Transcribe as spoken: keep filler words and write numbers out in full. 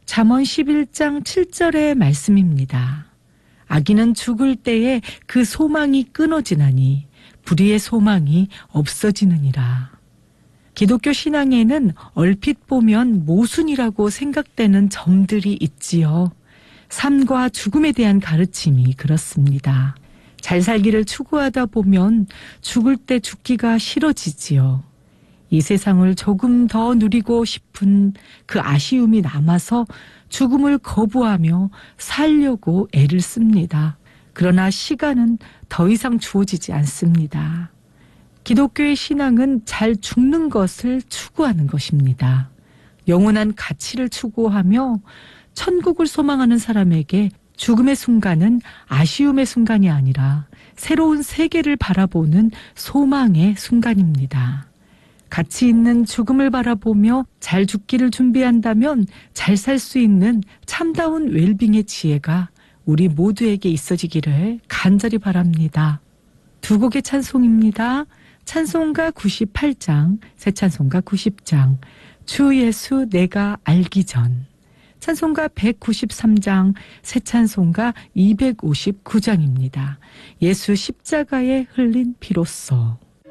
잠언 십일 장 칠 절의 말씀입니다. 악인은 죽을 때에 그 소망이 끊어지나니 불의의 소망이 없어지느니라. 기독교 신앙에는 얼핏 보면 모순이라고 생각되는 점들이 있지요. 삶과 죽음에 대한 가르침이 그렇습니다. 잘 살기를 추구하다 보면 죽을 때 죽기가 싫어지지요. 이 세상을 조금 더 누리고 싶은 그 아쉬움이 남아서 죽음을 거부하며 살려고 애를 씁니다. 그러나 시간은 더 이상 주어지지 않습니다. 기독교의 신앙은 잘 죽는 것을 추구하는 것입니다. 영원한 가치를 추구하며 천국을 소망하는 사람에게 죽음의 순간은 아쉬움의 순간이 아니라 새로운 세계를 바라보는 소망의 순간입니다. 가치 있는 죽음을 바라보며 잘 죽기를 준비한다면 잘 살 수 있는 참다운 웰빙의 지혜가 우리 모두에게 있어지기를 간절히 바랍니다. 두 곡의 찬송입니다. 찬송가 구십팔 장, 새 찬송가 구십 장, 주 예수 내가 알기 전. 찬송가 백구십삼 장, 새 찬송가 이백오십구 장입니다. 예수 십자가에 흘린 피로써.